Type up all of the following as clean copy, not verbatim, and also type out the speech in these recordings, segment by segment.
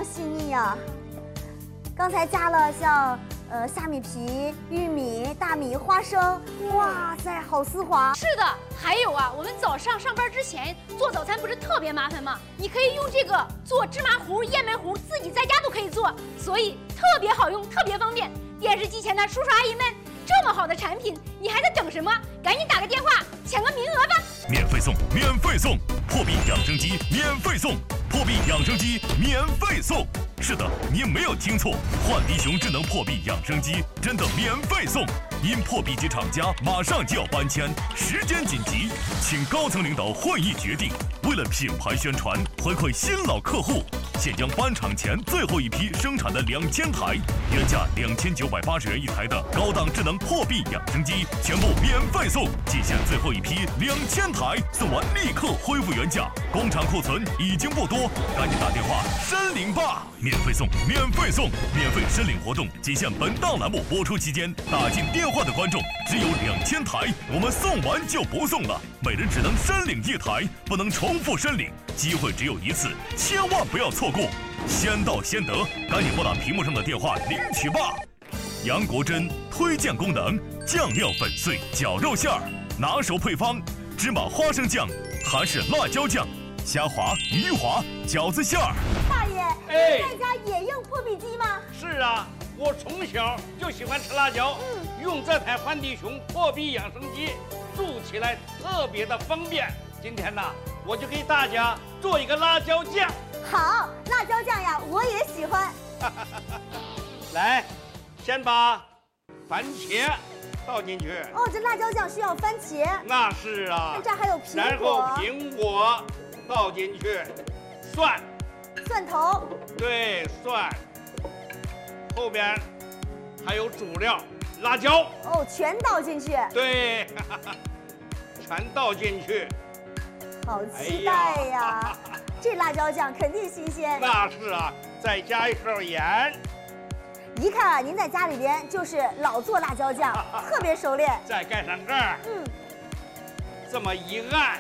细腻呀！刚才加了像虾米皮、玉米、大米、花生，哇塞，好丝滑。 是的，还有啊，我们早上上班之前做早餐不是特别麻烦吗？你可以用这个做芝麻糊、燕麦糊，自己在家都可以做，所以特别好用，特别方便。电视机前的叔叔阿姨们，这么好的产品，你还在等什么？赶紧打个电话抢个名额吧！ 免费送，免费送，破壁养生机免费送，破壁养生机免费送。是的，您没有听错，焕迪熊智能破壁养生机真的免费送。因破壁机厂家马上就要搬迁，时间紧急，请高层领导会议决定，为了品牌宣传，回馈新老客户，现将搬厂前最后一批生产的2000台，原价2980元一台的高档智能破壁养生机，全部免费送。仅限最后一批2000台，送完立刻恢复原价。工厂库存已经不多，赶紧打电话申领吧！免费送，免费送，免费申领活动仅限本档栏目播出期间，打进电话的观众只有2000台，我们送完就不送了，每人只能申领1台，不能重复申领，机会只有一次，千万不要错过，先到先得，赶紧拨打屏幕上的电话领取吧。杨国珍推荐功能：酱料粉碎绞肉馅儿，拿手配方：芝麻花生酱、韩式辣椒酱、虾滑、鱼滑、饺子馅儿。 大爷，你在家也用破壁机吗？ 是啊，我从小就喜欢吃辣椒，用这台焕迪熊破壁养生机，做起来特别的方便。今天呢，我就给大家做一个辣椒酱。 好，辣椒酱呀，我也喜欢。 来，先把番茄倒进去。 哦，这辣椒酱需要番茄。 那是啊。 那这儿还有苹果。 然后苹果倒进去， 蒜头。 对，蒜。后边还有主料，辣椒。 哦，全倒进去。 对，全倒进去。 好期待呀！这辣椒酱肯定新鲜。 那是啊，再加一勺盐。 一看啊，您在家里边就是老做辣椒酱，特别熟练。 再盖上盖儿。这么一按。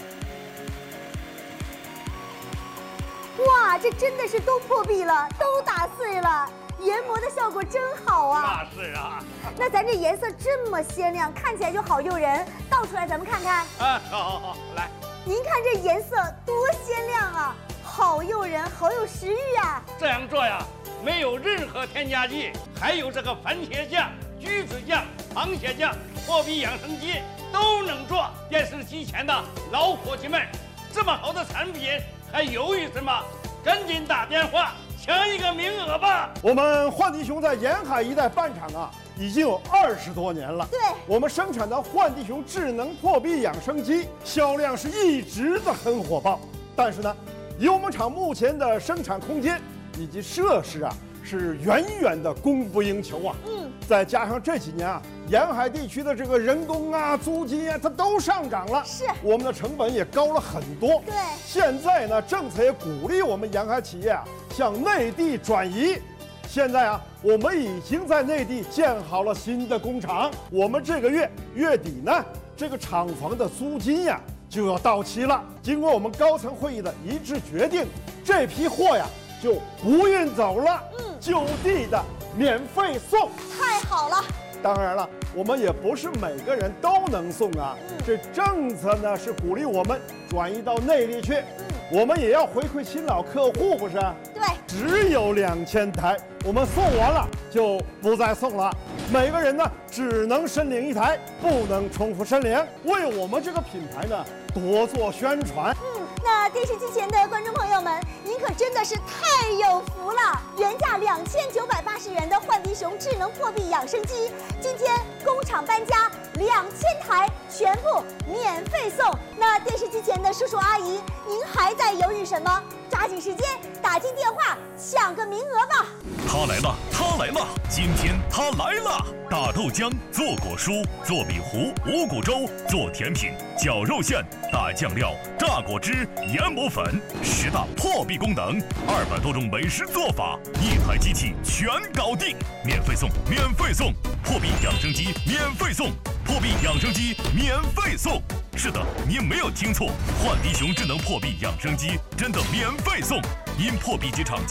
哇，这真的是都破壁了，都打碎了，研磨的效果真好啊！ 那是啊。 那咱这颜色这么鲜亮，看起来就好诱人。倒出来咱们看看。 好，来。 您看这颜色多鲜亮啊，好诱人，好有食欲啊！ 这样做呀，没有任何添加剂，还有这个番茄酱、橘子酱、螃蟹酱，破壁养生机都能做。电视机前的老伙计们，这么好的产品还犹豫什么？赶紧打电话抢一个名额吧！ 我们焕迪熊在沿海一带办厂啊，已经有20多年了。 对， 我们生产的焕迪熊智能破壁养生机销量是一直的很火爆。但是呢，以我们厂目前的生产空间以及设施啊，是远远的供不应求啊。再加上这几年啊，沿海地区的这个人工啊、租金啊，它都上涨了， 是我们的成本也高了很多。 对， 现在呢，政策也鼓励我们沿海企业啊向内地转移。现在啊，我们已经在内地建好了新的工厂。我们这个月底呢，这个厂房的租金呀就要到期了。经过我们高层会议的一致决定，这批货呀就不运走了，就地的免费送。 太好了！ 当然了，我们也不是每个人都能送啊。这政策呢是鼓励我们转移到内地去，我们也要回馈新老客户，不是？ 对， 只有2000台，我们送完了就不再送了。每个人呢只能申领1台，不能重复申领，为我们这个品牌呢多做宣传。 那电视机前的观众朋友们，您可真的是太有福了！原价2980元的焕迪熊智能破壁养生机，今天工厂搬家，2000台全部免费送。那电视机前的叔叔阿姨，您还在犹豫什么？抓紧时间打进电话抢个名额吧！ 他来了，他来了，今天他来了！打豆浆，做果蔬，做米糊、五谷粥，做甜品，绞肉馅，打酱料，榨果汁，研磨粉，10大破壁功能，200多种美食做法，1台机器全搞定，免费送，免费送，破壁养生机免费送，破壁养生机免费送。是的，您没有听错，焕迪熊智能破壁养生机真的免费送，因破壁机厂家